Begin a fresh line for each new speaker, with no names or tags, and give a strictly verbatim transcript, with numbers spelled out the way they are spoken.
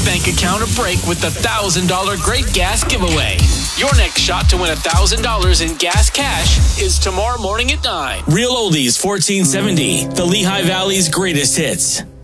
bank account a break with the one thousand dollars Great Gas Giveaway. Your next shot to win one thousand dollars in gas cash is tomorrow morning at nine.
Real Oldies fourteen seventy, the Lehigh Valley's greatest hits.